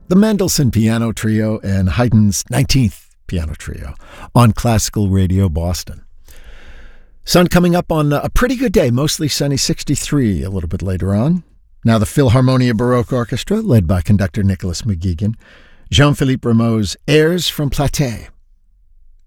the Mendelssohn Piano Trio and Haydn's 19th Piano Trio on Classical Radio Boston. Sun coming up on a pretty good day, mostly sunny, 63 a little bit later on. Now the Philharmonia Baroque Orchestra, led by conductor Nicholas McGuigan, Jean-Philippe Rameau's Airs from Platée,